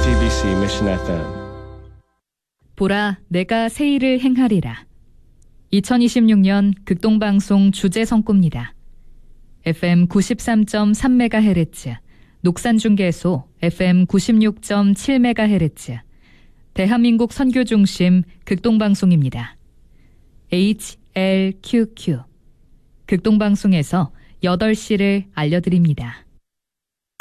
JTBC Mission FM. 보라, 내가 새 일을 행하리라. 2026년 극동방송 주제 선구입니다. FM 93.3MHz, 녹산중계소 FM 96.7MHz, 대한민국 선교중심 극동방송입니다. HLQQ, 극동방송에서 8시를 알려드립니다.